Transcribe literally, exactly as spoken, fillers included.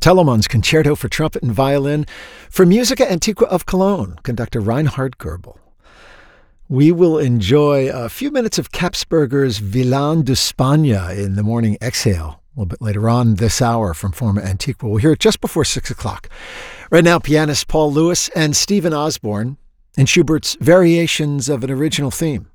Telemann's Concerto for Trumpet and Violin, for Musica Antiqua of Cologne, conductor Reinhard Goebel. We will enjoy a few minutes of Kapsberger's Villane d'Espagne in the morning exhale a little bit later on this hour from Forma Antiqua. We'll hear it just before six o'clock. Right now, pianist Paul Lewis and Stephen Osborne in Schubert's Variations of an Original Theme.